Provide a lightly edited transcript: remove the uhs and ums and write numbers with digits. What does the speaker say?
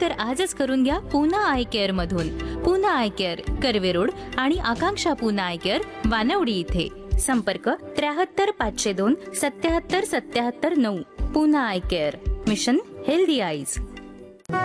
तर आजच करून घ्या पूना आय केअर मधून. Poona I care, Karve road आणि आकांक्षा पूना आय केअर, वानवडी इथे. संपर्क 73 502 77 77 9. Poona I care, mission healthy eyes.